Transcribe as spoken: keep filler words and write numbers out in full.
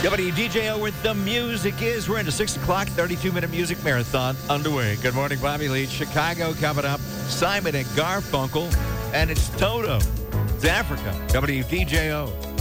W D J O with the music is. We're into six o'clock, thirty-two minute music marathon underway. Good morning, Bobby Lee. Chicago coming up. Simon and Garfunkel. And it's Toto. It's Africa. W D J O.